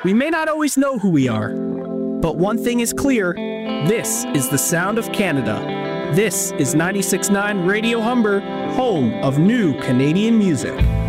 We may not always know who we are, but one thing is clear. This is the sound of Canada. This is 96.9 Radio Humber, home of new Canadian music.